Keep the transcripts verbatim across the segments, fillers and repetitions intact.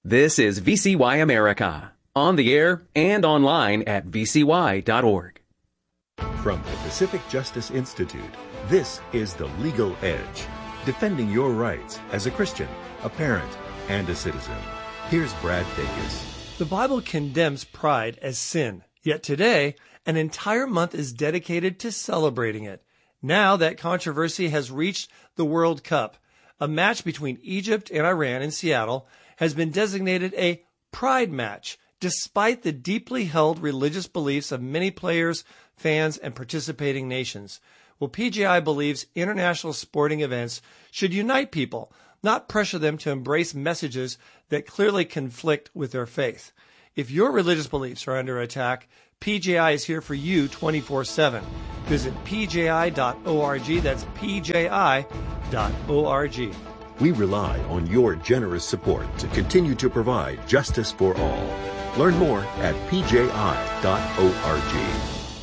This is V C Y America, on the air and online at v c y dot org. From the Pacific Justice Institute, this is The Legal Edge, defending your rights as a Christian, a parent, and a citizen. Here's Brad Dacus. The Bible condemns pride as sin, yet today, an entire month is dedicated to celebrating it. Now that controversy has reached the World Cup, a match between Egypt and Iran in Seattle has been designated a pride match, despite the deeply held religious beliefs of many players, fans, and participating nations. Well, P J I believes international sporting events should unite people, not pressure them to embrace messages that clearly conflict with their faith. If your religious beliefs are under attack, P J I is here for you twenty-four seven. Visit p j i dot org. That's p j i dot org. We rely on your generous support to continue to provide justice for all. Learn more at p j i dot org.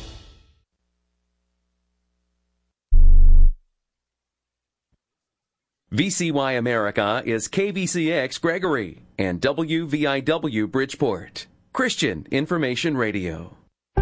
V C Y America is K V C X Gregory and W V I W Bridgeport, Christian Information Radio.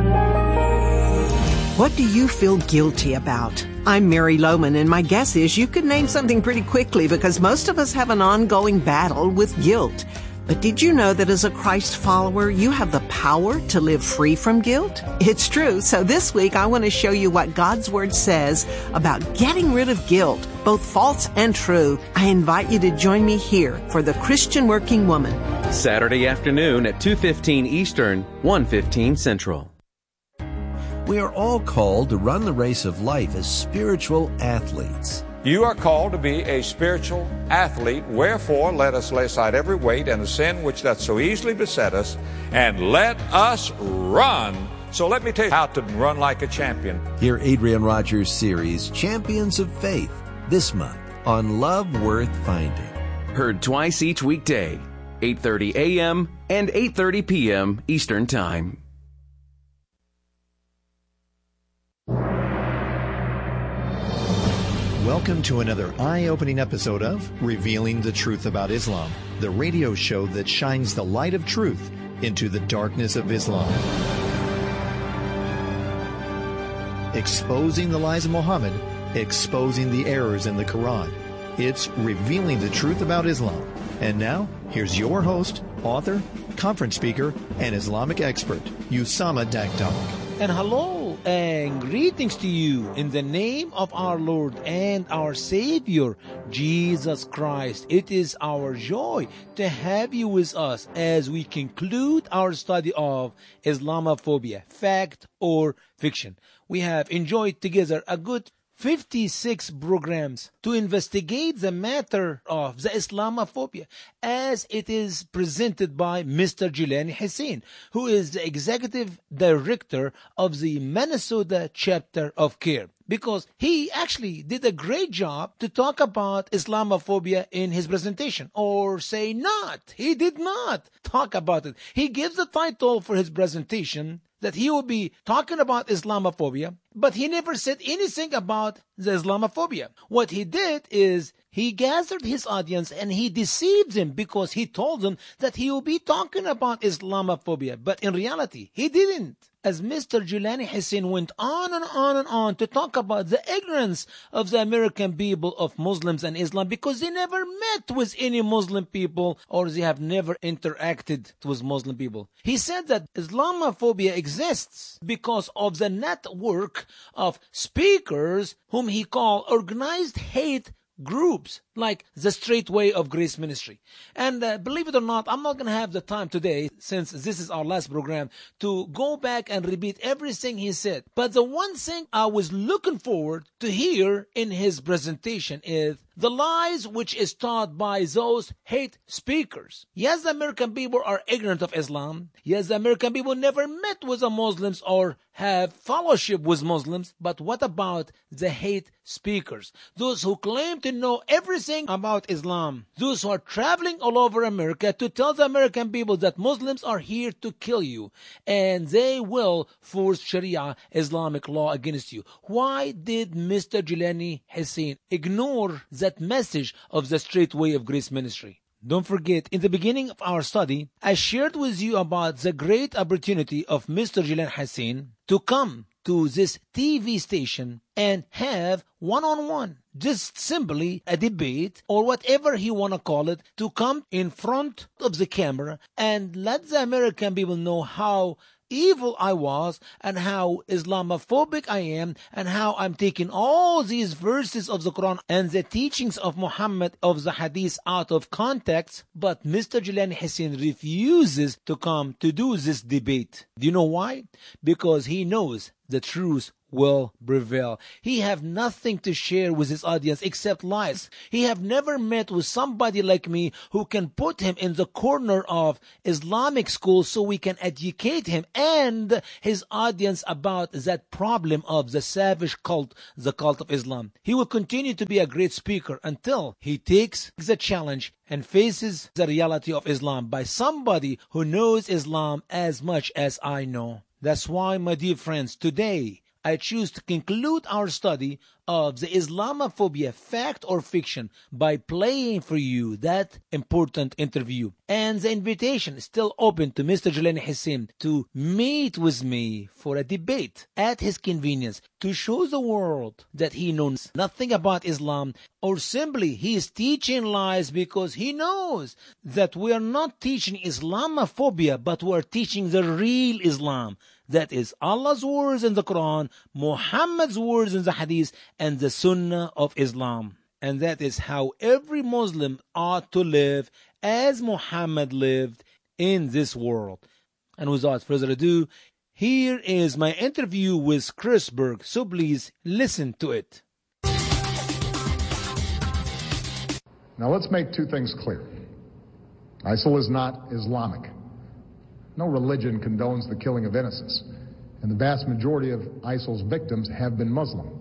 What do you feel guilty about? I'm Mary Lohman, and my guess is you could name something pretty quickly because most of us have an ongoing battle with guilt. But did you know that as a Christ follower, you have the power to live free from guilt? It's true. So this week, I want to show you what God's Word says about getting rid of guilt, both false and true. I invite you to join me here for The Christian Working Woman. Saturday afternoon at two fifteen Eastern, one fifteen Central. We are all called to run the race of life as spiritual athletes. You are called to be a spiritual athlete. Wherefore, let us lay aside every weight and the sin which doth so easily beset us, and let us run. So let me tell you how to run like a champion. Hear Adrian Rogers' series, Champions of Faith, this month on Love Worth Finding. Heard twice each weekday, eight thirty a.m. and eight thirty p.m. Eastern Time. Welcome to another eye-opening episode of Revealing the Truth About Islam, the radio show that shines the light of truth into the darkness of Islam. Exposing the lies of Muhammad, exposing the errors in the Quran. It's Revealing the Truth About Islam. And now, here's your host, author, conference speaker, and Islamic expert, Usama Dakdok. And hello and greetings to you in the name of our Lord and our Savior, Jesus Christ. It is our joy to have you with us as we conclude our study of Islamophobia, fact or fiction. We have enjoyed together a good fifty-six programs to investigate the matter of the Islamophobia as it is presented by Mister Jelani Hussein, who is the executive director of the Minnesota chapter of CARE. Because he actually did a great job to talk about Islamophobia in his presentation. Or say not. He did not talk about it. He gives the title for his presentation that he will be talking about Islamophobia, but he never said anything about the Islamophobia. What he did is he gathered his audience and he deceived them because he told them that he will be talking about Islamophobia, but in reality, he didn't. As Mister Jelani Hussein went on and on and on to talk about the ignorance of the American people of Muslims and Islam because they never met with any Muslim people or they have never interacted with Muslim people. He said that Islamophobia exists because of the network of speakers whom he called organized hate groups like the Straight Way of Grace Ministry. And uh, believe it or not, I'm not going to have the time today, since this is our last program, to go back and repeat everything he said. But the one thing I was looking forward to hear in his presentation is the lies which is taught by those hate speakers. Yes, the American people are ignorant of Islam. Yes, the American people never met with the Muslims or have fellowship with Muslims. But what about the hate speakers? Those who claim to know everything about Islam. Those who are traveling all over America to tell the American people that Muslims are here to kill you. And they will force Sharia Islamic law against you. Why did Mister Jelani Hussein ignore that message of the Straight Way of Grace Ministry? Don't forget, in the beginning of our study, I shared with you about the great opportunity of Mister Jilan Hassan to come to this T V station and have one-on-one, just simply a debate or whatever he want to call it, to come in front of the camera and let the American people know how evil I was and how Islamophobic I am and how I'm taking all these verses of the Quran and the teachings of Muhammad of the Hadith out of context. But Mister Jilani Hassan refuses to come to do this debate. Do you know why? Because he knows the truth will prevail. He have nothing to share with his audience except lies. He have never met with somebody like me who can put him in the corner of Islamic school so we can educate him and his audience about that problem of the savage cult, the cult of Islam. He will continue to be a great speaker until he takes the challenge and faces the reality of Islam by somebody who knows Islam as much as I know. That's why, my dear friends, today I choose to conclude our study of the Islamophobia, fact or fiction, by playing for you that important interview. And the invitation is still open to Mister Jilani Hassan to meet with me for a debate at his convenience to show the world that he knows nothing about Islam, or simply he is teaching lies because he knows that we are not teaching Islamophobia, but we are teaching the real Islam. That is Allah's words in the Quran, Muhammad's words in the Hadith, and the Sunnah of Islam. And that is how every Muslim ought to live as Muhammad lived in this world. And without further ado, here is my interview with Chris Berg. So please listen to it. Now let's make two things clear. ISIL is not Islamic. No religion condones the killing of innocents, and the vast majority of ISIL's victims have been Muslim.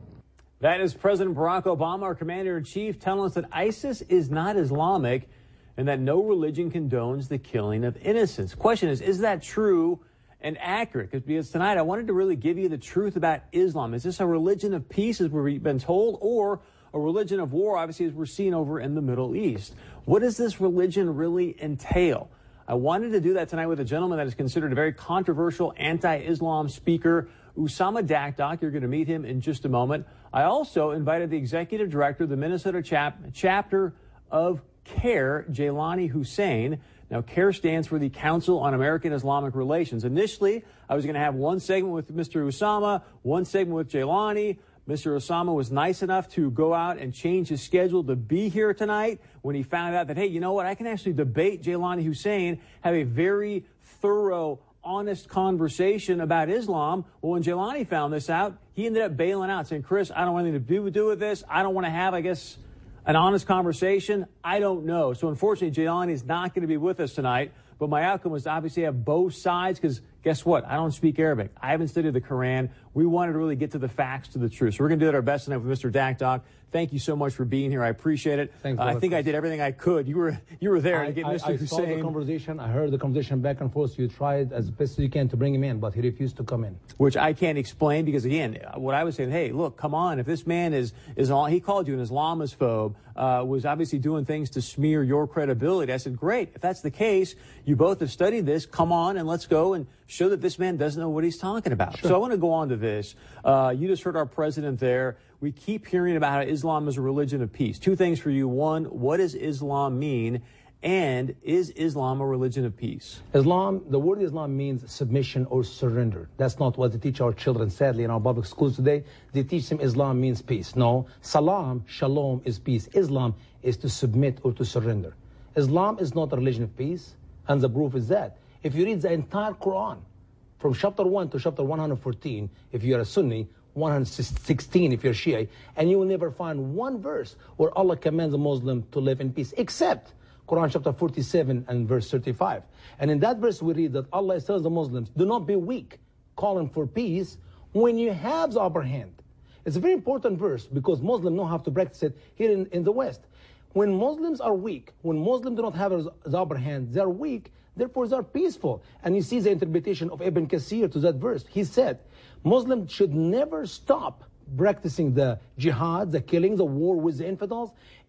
That is President Barack Obama, our commander-in-chief, telling us that ISIS is not Islamic and that no religion condones the killing of innocents. Question is, is that true and accurate? Because tonight I wanted to really give you the truth about Islam. Is this a religion of peace, as we've been told, or a religion of war, obviously, as we're seeing over in the Middle East? What does this religion really entail? I wanted to do that tonight with a gentleman that is considered a very controversial anti-Islam speaker, Usama Dakdock. You're going to meet him in just a moment. I also invited the executive director of the Minnesota chap- chapter of CARE, Jaylani Hussein. Now, CARE stands for the Council on American Islamic Relations. Initially, I was going to have one segment with Mister Usama, one segment with Jaylani. Mister Osama was nice enough to go out and change his schedule to be here tonight when he found out that, hey, you know what, I can actually debate Jaylani Hussein, have a very thorough, honest conversation about Islam. Well, when Jaylani found this out, he ended up bailing out, saying, Chris, I don't want anything to do, do with this. I don't want to have, I guess, an honest conversation. I don't know. So, unfortunately, Jaylani is not going to be with us tonight. But my outcome was to obviously have both sides, because guess what? I don't speak Arabic. I haven't studied the Quran. We wanted to really get to the facts, to the truth. So we're going to do it our best tonight with Mister Dakdock. Thank you so much for being here. I appreciate it. Thank uh, I think I did everything I could. You were you were there I, to get I, Mister I Hussein. I saw the conversation. I heard the conversation back and forth. You tried as best as you can to bring him in, but he refused to come in. Which I can't explain, because, again, what I was saying, hey, look, come on. If this man is, is he called you an Islamophobe, uh, was obviously doing things to smear your credibility. I said, great. If that's the case, you both have studied this. Come on and let's go and show that this man doesn't know what he's talking about. Sure. So I want to go on to this. Uh, you just heard our president there. We keep hearing about how Islam is a religion of peace. Two things for you. One, what does Islam mean? And is Islam a religion of peace? Islam, the word Islam means submission or surrender. That's not what they teach our children, sadly, in our public schools today. They teach them Islam means peace. No, salam, shalom is peace. Islam is to submit or to surrender. Islam is not a religion of peace, and the proof is that if you read the entire Quran, from chapter one to chapter one hundred fourteen, if you're a Sunni, one hundred sixteen if you're Shia, and you will never find one verse where Allah commands a Muslim to live in peace, except Quran chapter forty-seven and verse thirty-five. And in that verse we read that Allah tells the Muslims, do not be weak, calling for peace when you have the upper hand. It's a very important verse, because Muslims don't have to practice it here in, in the West. When Muslims are weak, when Muslims do not have the upper hand, they're weak, therefore they're peaceful. And you see the interpretation of Ibn Kathir to that verse. He said, Muslims should never stop practicing the jihad, the killing, the war with the infidels,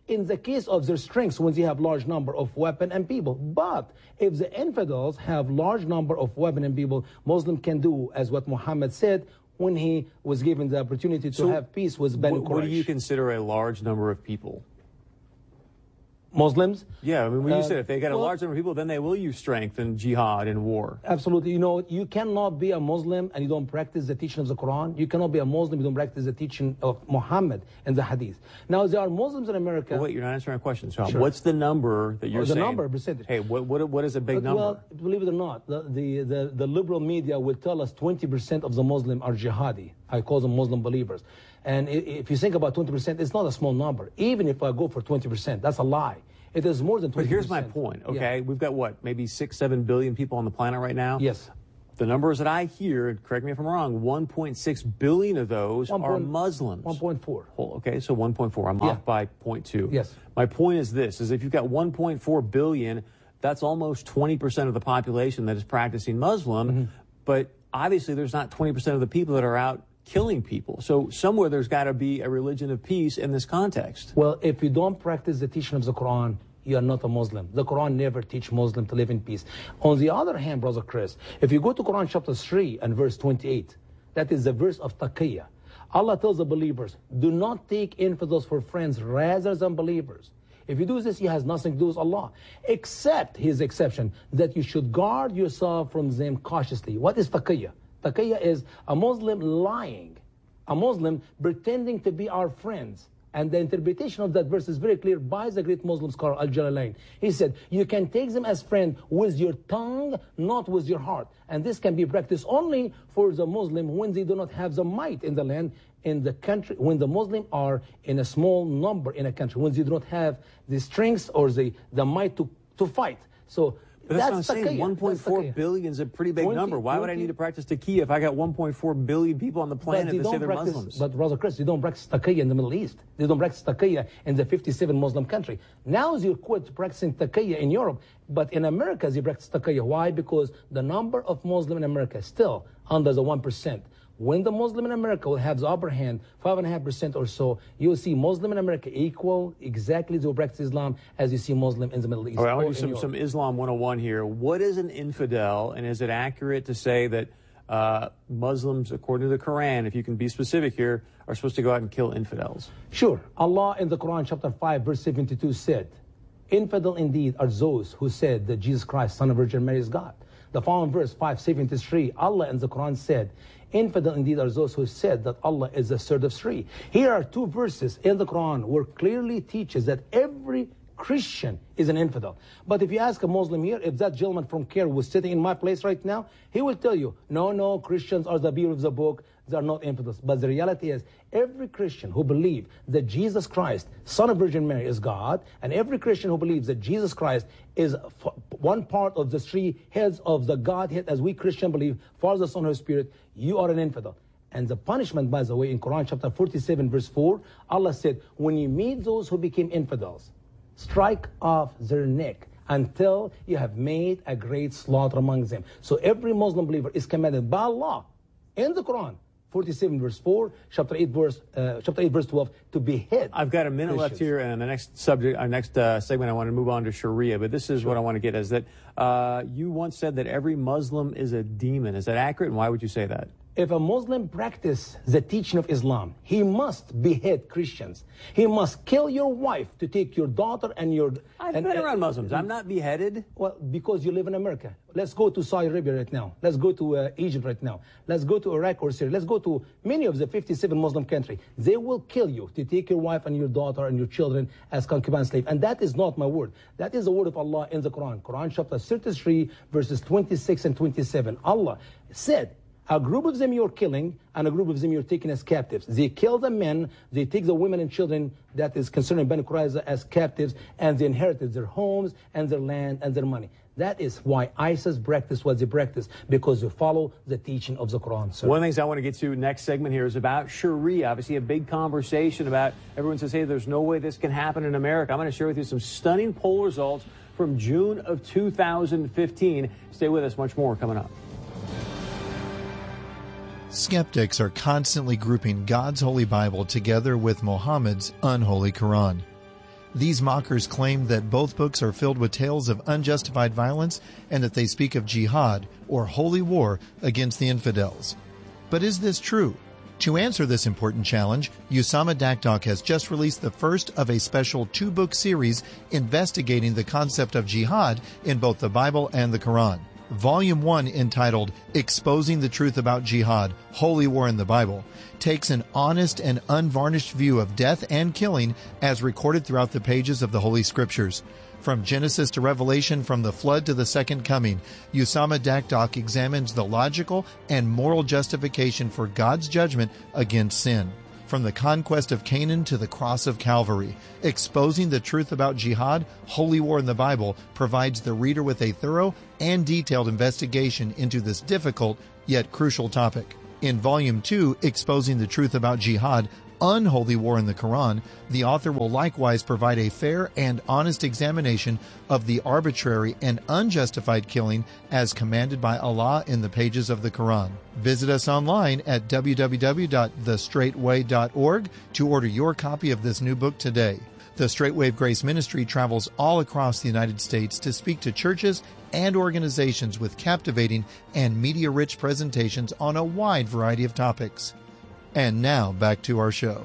in the case of their strengths when they have large number of weapon and people. But if the infidels have large number of weapon and people, Muslim can do as what Muhammad said when he was given the opportunity to so have peace with Banu what, Quraysh. what do you consider a large number of people? Muslims? Yeah, I mean, when you Uh, said if they got a well- large number of people, then they will use strength and jihad and war. Absolutely. You know, you cannot be a Muslim and you don't practice the teaching of the Quran. You cannot be a Muslim, you don't practice the teaching of Muhammad and the Hadith. Now, there are Muslims in America. Well, wait, you're not answering my question. So Sure. what's the number that you're Oh, the saying? number, percentage. Hey, what, what, what is a big But, number? Well, believe it or not, the, the, the, the liberal media will tell us twenty percent of the Muslim are jihadi. I call them Muslim believers. And i- if you think about twenty percent, it's not a small number. Even if I go for twenty percent, that's a lie. It is more than twenty But percent. here's my point, okay? Yeah. We've got what, maybe six, seven billion people on the planet right now? Yes. The numbers that I hear, correct me if I'm wrong, one point six billion of those One are point- Muslims. one point four. Oh, okay, so one point four. I'm Yeah. off by zero point two. Yes. My point is this, is if you've got one point four billion, that's almost twenty percent of the population that is practicing Muslim, Mm-hmm. but obviously there's not twenty percent of the people that are out killing people. So somewhere there's got to be a religion of peace in this context. Well, if you don't practice the teaching of the Quran, you are not a Muslim. The Quran never teach Muslim to live in peace. On the other hand, Brother Chris, if you go to Quran chapter three and verse twenty-eight, that is the verse of taqiyya. Allah tells the believers, do not take infidels for friends rather than believers. If you do this, he has nothing to do with Allah, except his exception, that you should guard yourself from them cautiously. What is taqiyya? Taqiyya is a Muslim lying, a Muslim pretending to be our friends. And the interpretation of that verse is very clear by the great Muslim scholar Al-Jalalain. He said, you can take them as friend with your tongue, not with your heart. And this can be practiced only for the Muslim when they do not have the might in the land, in the country, when the Muslim are in a small number in a country, when they do not have the strength or the, the might to, to fight. So But that's, that's what I'm saying. taqiyya. one point four That's taqiyya. billion is a pretty big twenty, number. Why would I twenty need to practice taqiyya if I got one point four billion people on the planet they that say don't they're practice, Muslims? But Brother Chris, they don't practice taqiyya in the Middle East. They don't practice taqiyya in the fifty-seven Muslim country. Now you quit practicing taqiyya in Europe, but in America they practice taqiyya. Why? Because the number of Muslims in America is still under the one percent. When the Muslim in America will have the upper hand, five point five percent or so, you'll see Muslim in America equal exactly to practice Islam as you see Muslim in the Middle East. All right, I want or to do in some, Europe. some Islam one oh one here. What is an infidel, and is it accurate to say that uh, Muslims, according to the Quran, if you can be specific here, are supposed to go out and kill infidels? Sure. Allah in the Quran chapter five verse seventy-two said, infidel indeed are those who said that Jesus Christ, Son of Virgin Mary, is God. The following verse five seventy-three, Allah in the Quran said, infidel indeed are those who said that Allah is the third of three. Here are two verses in the Quran where clearly teaches that every Christian is an infidel. But if you ask a Muslim here, if that gentleman from Cairo was sitting in my place right now, he will tell you, no, no, Christians are the beer of the book. They are not infidels. But the reality is, every Christian who believes that Jesus Christ, Son of Virgin Mary, is God, and every Christian who believes that Jesus Christ is one part of the three heads of the Godhead, as we Christians believe, Father, Son, Holy Spirit, you are an infidel. And the punishment, by the way, in Quran chapter forty-seven, verse four, Allah said, when you meet those who became infidels, strike off their neck until you have made a great slaughter among them. So every Muslim believer is commanded by Allah in the Quran, forty-seven verse four, chapter eight verse uh, chapter eight verse twelve, to behead. I've got a minute left here, and the next subject, our next uh, segment, I want to move on to Sharia. But this is sure. what I want to get is that uh, you once said that every Muslim is a demon. Is that accurate? And why would you say that? If a Muslim practices the teaching of Islam, he must behead Christians. He must kill your wife to take your daughter and your... I've and, been and, around Muslims. I'm not beheaded. Well, because you live in America. Let's go to Saudi Arabia right now. Let's go to uh, Egypt right now. Let's go to Iraq or Syria. Let's go to many of the fifty-seven Muslim countries. They will kill you to take your wife and your daughter and your children as concubine slave. And that is not my word. That is the word of Allah in the Quran. Quran chapter thirty-three, verses twenty-six and twenty-seven. Allah said, a group of them you're killing, and a group of them you're taking as captives. They kill the men, they take the women and children that is concerning Banu Qurayza as captives, and they inherited their homes and their land and their money. That is why ISIS practice what they practice, because they follow the teaching of the Quran. Sir. One of the things I want to get to next segment here is about Sharia. Obviously a big conversation about, everyone says, hey, there's no way this can happen in America. I'm going to share with you some stunning poll results from June of two thousand fifteen. Stay with us, much more coming up. Skeptics are constantly grouping God's Holy Bible together with Muhammad's unholy Quran. These mockers claim that both books are filled with tales of unjustified violence and that they speak of jihad, or holy war, against the infidels. But is this true? To answer this important challenge, Usama Dakdok has just released the first of a special two-book series investigating the concept of jihad in both the Bible and the Quran. Volume one, entitled Exposing the Truth About Jihad, Holy War in the Bible, takes an honest and unvarnished view of death and killing as recorded throughout the pages of the Holy Scriptures. From Genesis to Revelation, from the flood to the second coming, Usama Dakdok examines the logical and moral justification for God's judgment against sin. From the conquest of Canaan to the cross of Calvary, Exposing the Truth About Jihad, Holy War in the Bible provides the reader with a thorough and detailed investigation into this difficult yet crucial topic. In Volume two, Exposing the Truth About Jihad, Unholy War in the Quran, the author will likewise provide a fair and honest examination of the arbitrary and unjustified killing as commanded by Allah in the pages of the Quran. Visit us online at w w w dot the straight way dot org to order your copy of this new book today. The Straightwave Grace Ministry travels all across the United States to speak to churches and organizations with captivating and media-rich presentations on a wide variety of topics. And now, back to our show.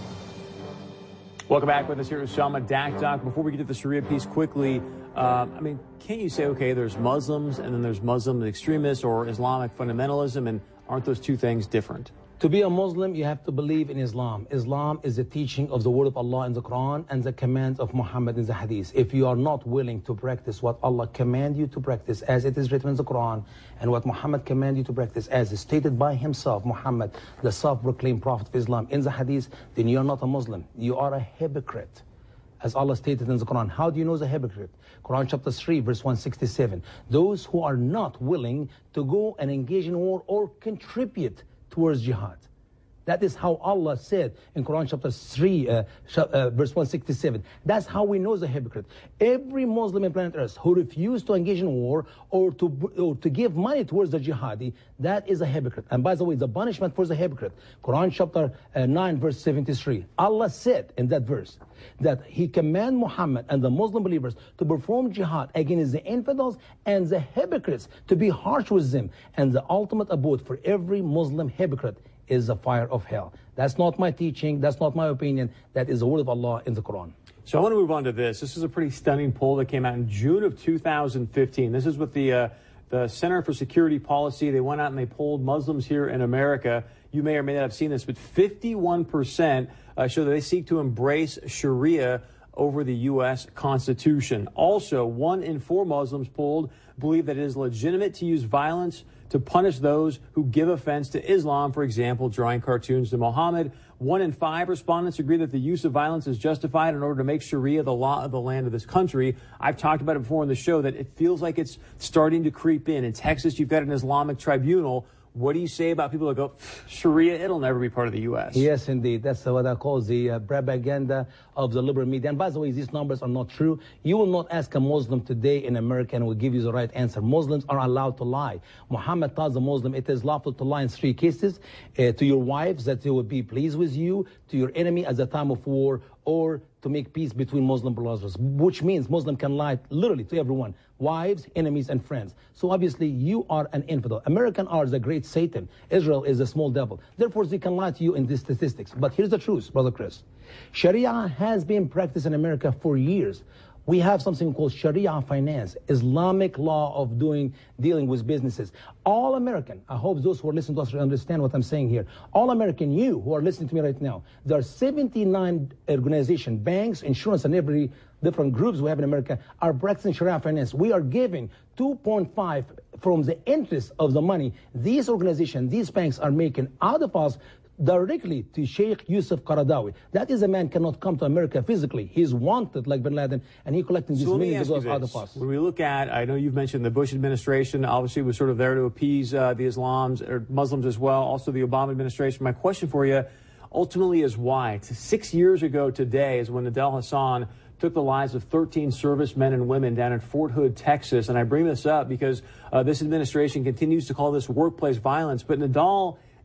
Welcome back with us here, Usama Dakdok. Before we get to the Sharia piece quickly, uh, I mean, can't you say, okay, there's Muslims and then there's Muslim extremists or Islamic fundamentalism, and aren't those two things different? To be a Muslim, you have to believe in Islam. Islam is the teaching of the word of Allah in the Quran and the commands of Muhammad in the Hadith. If you are not willing to practice what Allah command you to practice as it is written in the Quran, and what Muhammad command you to practice as is stated by himself, Muhammad, the self-proclaimed prophet of Islam, in the Hadith, then you are not a Muslim. You are a hypocrite. As Allah stated in the Quran. How do you know the hypocrite? Quran chapter three, verse one sixty-seven. Those who are not willing to go and engage in war or contribute towards jihad. That is how Allah said in Quran chapter three, uh, uh, verse one sixty-seven. That's how we know the hypocrite. Every Muslim in planet Earth who refused to engage in war or to, or to give money towards the jihadi, that is a hypocrite. And by the way, the punishment for the hypocrite, Quran chapter uh, nine, verse seventy-three. Allah said in that verse that He command Muhammad and the Muslim believers to perform jihad against the infidels and the hypocrites, to be harsh with them. And the ultimate abode for every Muslim hypocrite is the fire of hell. That's not my teaching. That's not my opinion. That is the word of Allah in the Quran. So I want to move on to this. This is a pretty stunning poll that came out in June of two thousand fifteen. This is with the uh, the Center for Security Policy. They went out and they polled Muslims here in America. You may or may not have seen this, but fifty-one percent uh, show that they seek to embrace Sharia over the U S Constitution. Also, one in four Muslims polled believe that it is legitimate to use violence to punish those who give offense to Islam, for example, drawing cartoons to Muhammad. One in five respondents agree that the use of violence is justified in order to make Sharia the law of the land of this country. I've talked about it before on the show that it feels like it's starting to creep in. In Texas, you've got an Islamic tribunal. What do you say about people that go, Sharia, it'll never be part of the U S? Yes, indeed. That's what I call the uh, propaganda of the liberal media. And by the way, these numbers are not true. You will not ask a Muslim today in America and will give you the right answer. Muslims are allowed to lie. Muhammad tells a Muslim it is lawful to lie in three cases. Uh, to your wives, that they will be pleased with you. To your enemy at the time of war, or to make peace between Muslim brothers, which means Muslim can lie literally to everyone, wives, enemies, and friends. So obviously you are an infidel. American are the great Satan. Israel is a small devil. Therefore they can lie to you in these statistics. But here's the truth, Brother Chris. Sharia has been practiced in America for years. We have something called Sharia finance, Islamic law of doing, dealing with businesses. All American, I hope those who are listening to us understand what I'm saying here. All American, you who are listening to me right now, there are seventy-nine organizations, banks, insurance, and every different groups we have in America are practicing Sharia finance. We are giving two point five from the interest of the money these organizations, these banks are making out of us directly to Sheikh Yusuf Qaradawi. That is a man cannot come to America physically. He's wanted like Bin Laden, and he collecting these so millions of dollars out of us. When we look at, I know you've mentioned the Bush administration, obviously was sort of there to appease uh, the Islams, or Muslims as well, also the Obama administration. My question for you ultimately is why? Six years ago today is when Nadal Hassan took the lives of thirteen servicemen and women down in Fort Hood, Texas. And I bring this up because uh, this administration continues to call this workplace violence, but Nadal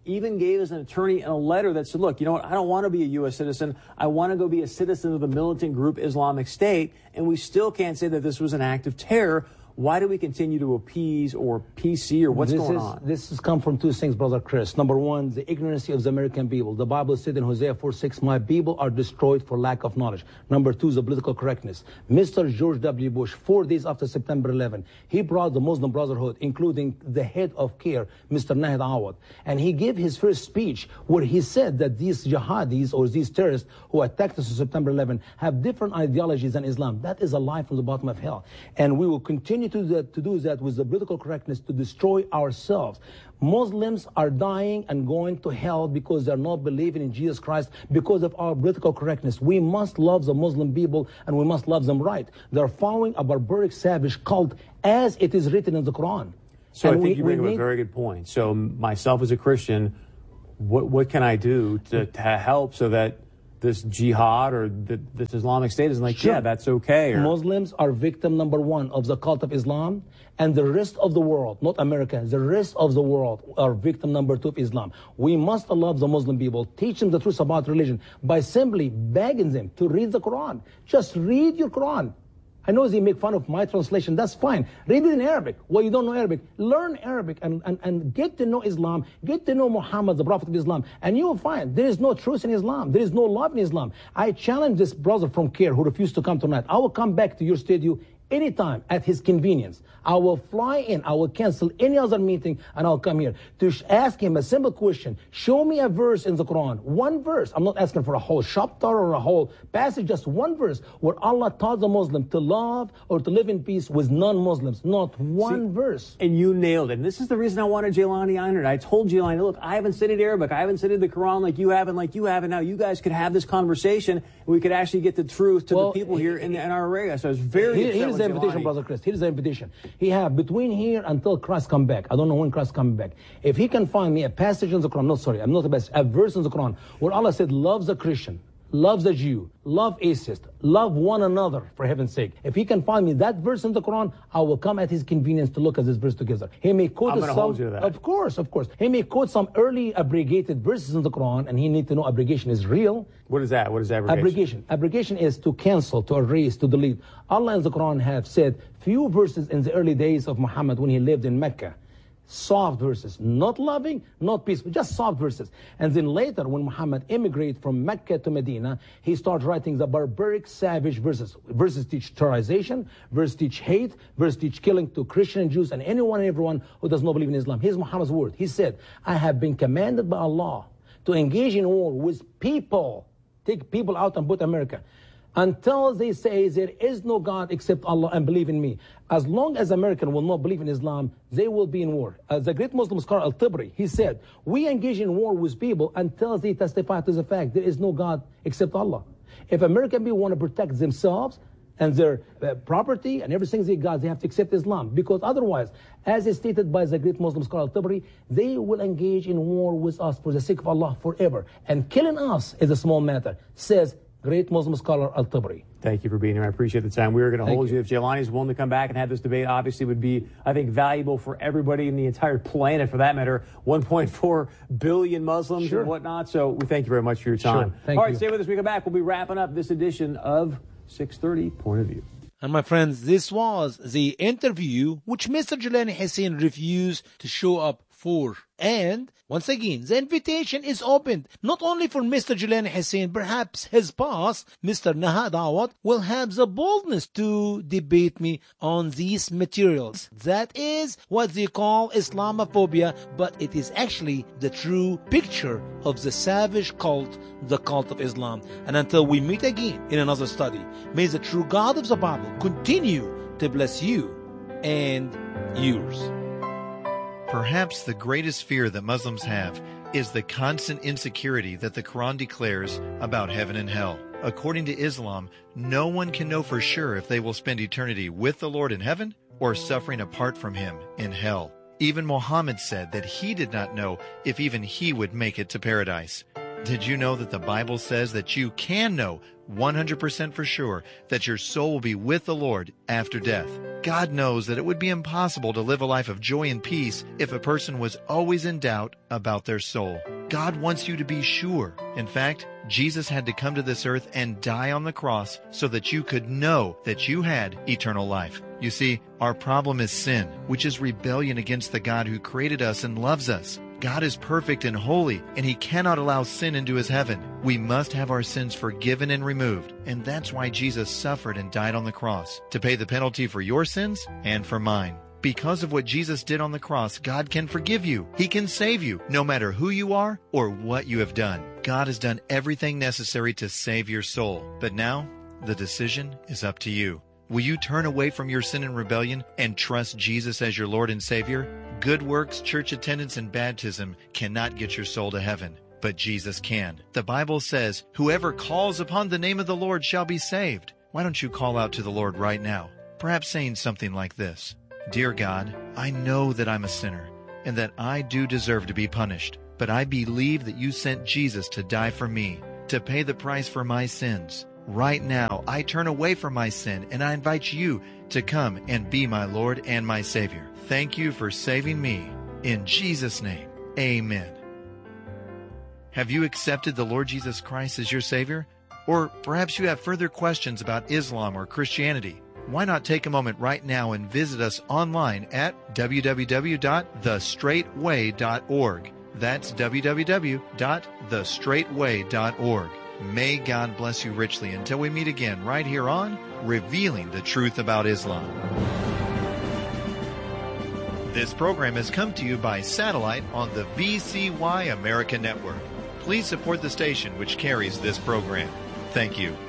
even gave us an attorney in a letter that said, look, you know what, I don't want to be a U S citizen. I want to go be a citizen of the militant group Islamic State, and we still can't say that this was an act of terror. Why do we continue to appease or P C or what's this going is, on? This has come from two things, Brother Chris. Number one, the ignorance of the American people. The Bible said in Hosea four six, my people are destroyed for lack of knowledge. Number two is the political correctness. Mister George W. Bush, four days after September eleventh, he brought the Muslim Brotherhood, including the head of CARE, Mister Nahid Awad, and he gave his first speech where he said that these jihadis or these terrorists who attacked us on September eleventh have different ideologies than Islam. That is a lie from the bottom of hell. And we will continue to, that, to do that with the political correctness to destroy ourselves. Muslims are dying and going to hell because they're not believing in Jesus Christ because of our political correctness. We must love the Muslim people and we must love them right. They're following a barbaric, savage cult as it is written in the Quran. So and I think we, you bring up need... a very good point. So myself as a Christian, what, what can I do to, to help so that this jihad or the, this Islamic State is like, sure, yeah, that's okay? Or... Muslims are victim number one of the cult of Islam, and the rest of the world, not America, the rest of the world are victim number two of Islam. We must love the Muslim people, teach them the truth about religion by simply begging them to read the Quran. Just read your Quran. I know they make fun of my translation. That's fine. Read it in Arabic. Well, you don't know Arabic. Learn Arabic and, and, and get to know Islam. Get to know Muhammad, the Prophet of Islam. And you will find there is no truth in Islam. There is no love in Islam. I challenge this brother from CARE who refused to come tonight. I will come back to your studio anytime at his convenience. I will fly in. I will cancel any other meeting and I'll come here to ask him a simple question. Show me a verse in the Quran. One verse. I'm not asking for a whole chapter or a whole passage, just one verse where Allah taught the Muslim to love or to live in peace with non-Muslims. Not one See, verse. And you nailed it. And this is the reason I wanted Jaylani Iron. I told Jaylani, look, I haven't studied Arabic. I haven't studied the Quran like you have and like you have. And now you guys could have this conversation and we could actually get the truth to well, the people here in, in our area. So I was very here, Here's the invitation, Brother Chris. Here's the invitation. He have between here until Christ come back. I don't know when Christ come back. If he can find me a passage in the Quran, no, sorry, I'm not the best, a verse in the Quran where Allah said, loves the Christian, loves the Jew, love atheist, love one another, for heaven's sake. If he can find me that verse in the Quran, I will come at his convenience to look at this verse together. He may quote I'm some, hold you to that. Of course, of course. He may quote some early abrogated verses in the Quran, and he need to know abrogation is real. What is that? What is abrogation? Abrogation. Abrogation is to cancel, to erase, to delete. Allah in the Quran have said few verses in the early days of Muhammad when he lived in Mecca. Soft verses, not loving, not peaceful, just soft verses. And then later, when Muhammad immigrated from Mecca to Medina, he started writing the barbaric, savage verses. Verses teach terrorization, verses teach hate, verses teach killing to Christian and Jews and anyone and everyone who does not believe in Islam. Here's Muhammad's word. He said, I have been commanded by Allah to engage in war with people, take people out and put America, until they say there is no God except Allah and believe in me. As long as Americans will not believe in Islam, they will be in war. As the great Muslim scholar Al-Tabari, he said, we engage in war with people until they testify to the fact there is no God except Allah. If American people want to protect themselves and their uh, property and everything they got, they have to accept Islam. Because otherwise, as is stated by the great Muslim scholar Al-Tabari, they will engage in war with us for the sake of Allah forever. And killing us is a small matter, says great Muslim scholar Al-Tabari. Thank you for being here. I appreciate the time. We are going to hold you. you. If Jaylani is willing to come back and have this debate, obviously would be, I think, valuable for everybody in the entire planet, for that matter. one point four billion Muslims sure. and whatnot. So we thank you very much for your time. Sure. Thank All right, you. stay with us. We come back. We'll be wrapping up this edition of six thirty Point of View. And my friends, this was the interview which Mister Jaylani Hussein refused to show up for. And once again, the invitation is opened not only for Mister Jaylani Hussein, perhaps his boss, Mister Nahid Awad, will have the boldness to debate me on these materials. That is what they call Islamophobia, but it is actually the true picture of the savage cult, the cult of Islam. And until we meet again in another study, may the true God of the Bible continue to bless you and yours. Perhaps the greatest fear that Muslims have is the constant insecurity that the Quran declares about heaven and hell. According to Islam, no one can know for sure if they will spend eternity with the Lord in heaven or suffering apart from Him in hell. Even Muhammad said that he did not know if even he would make it to paradise. Did you know that the Bible says that you can know one hundred percent for sure that your soul will be with the Lord after death? God knows that it would be impossible to live a life of joy and peace if a person was always in doubt about their soul. God wants you to be sure. In fact, Jesus had to come to this earth and die on the cross so that you could know that you had eternal life. You see, our problem is sin, which is rebellion against the God who created us and loves us. God is perfect and holy, and He cannot allow sin into His heaven. We must have our sins forgiven and removed, and that's why Jesus suffered and died on the cross, to pay the penalty for your sins and for mine. Because of what Jesus did on the cross, God can forgive you. He can save you, no matter who you are or what you have done. God has done everything necessary to save your soul. But now, the decision is up to you. Will you turn away from your sin and rebellion and trust Jesus as your Lord and Savior? Good works, church attendance, and baptism cannot get your soul to heaven, but Jesus can. The Bible says, whoever calls upon the name of the Lord shall be saved. Why don't you call out to the Lord right now? Perhaps saying something like this: Dear God, I know that I'm a sinner and that I do deserve to be punished, but I believe that you sent Jesus to die for me, to pay the price for my sins. Right now, I turn away from my sin and I invite you to come and be my Lord and my Savior. Thank you for saving me. In Jesus' name, amen. Have you accepted the Lord Jesus Christ as your Savior? Or perhaps you have further questions about Islam or Christianity. Why not take a moment right now and visit us online at w w w dot the straight way dot org. That's w w w dot the straight way dot org. May God bless you richly until we meet again right here on Revealing the Truth About Islam. This program has come to you by satellite on the V C Y America Network. Please support the station which carries this program. Thank you.